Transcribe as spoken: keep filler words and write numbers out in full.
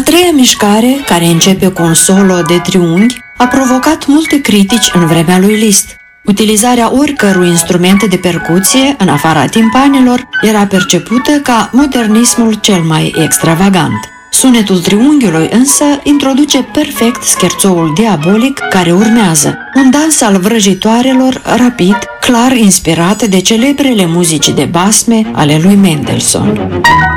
treia mișcare, care începe cu un solo de triunghi, a provocat multe critici în vremea lui Liszt. Utilizarea oricărui instrumente de percuție, în afara timpanelor, era percepută ca modernismul cel mai extravagant. Sunetul triunghiului însă introduce perfect scherzoul diabolic care urmează, un dans al vrăjitoarelor rapid, clar inspirat de celebrele muzici de basme ale lui Mendelssohn.